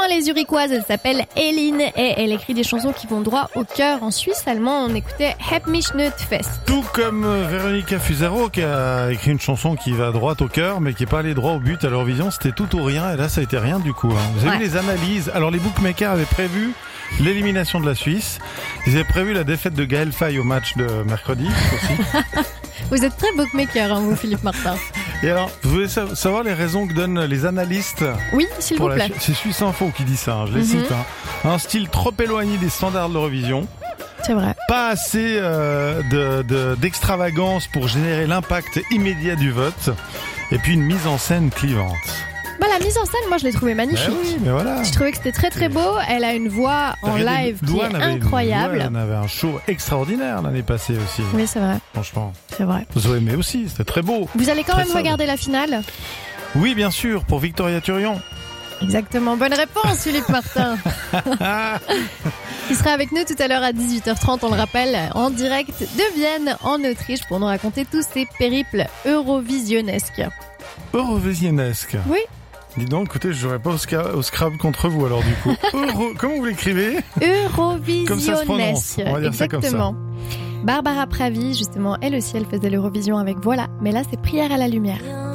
les Zurichoises, elle s'appelle Eline et elle écrit des chansons qui vont droit au cœur. En suisse allemand, on écoutait Heb mich nicht fest. Tout comme Véronica Fusaro qui a écrit une chanson qui va droit au cœur mais qui est pas allée droit au but à l'Eurovision. C'était tout ou rien et là ça a été rien du coup. Vous avez vu les analyses. Alors les bookmakers avaient prévu l'élimination de la Suisse. Ils avaient prévu la défaite de Gaël Faye au match de mercredi aussi. Vous êtes très bookmaker, vous, Philippe Martin. Et alors, vous voulez savoir les raisons que donnent les analystes? Oui, s'il vous plaît. C'est Suisse Info qui dit ça, je les cite. Un style trop éloigné des standards de l'Eurovision. C'est vrai. Pas assez d'extravagance pour générer l'impact immédiat du vote. Et puis une mise en scène clivante. Bah, la mise en scène, moi je l'ai trouvée magnifique. Oui, mais voilà. Je trouvais que c'était très très beau. Elle a une voix en live qui est incroyable. Elle avait un show extraordinaire l'année passée aussi. Oui, c'est vrai. Franchement. C'est vrai. Vous avez aimé aussi, c'était très beau. Vous allez quand même regarder la finale? Oui, bien sûr, pour Victoria Turion. Exactement. Bonne réponse, Philippe Martin. Il sera avec nous tout à l'heure à 18h30, on le rappelle, en direct de Vienne, en Autriche, pour nous raconter tous ces périples eurovisionnesques. Eurovisionnesques? Oui. Dis donc, écoutez, je jouerai pas au Scrabble contre vous alors du coup. Comment vous l'écrivez? Eurovisionnesque. Comme ça se prononce. On va dire ça comme ça. Barbara Pravi, justement, elle aussi, elle faisait l'Eurovision avec Voilà, mais là c'est Prière à la lumière.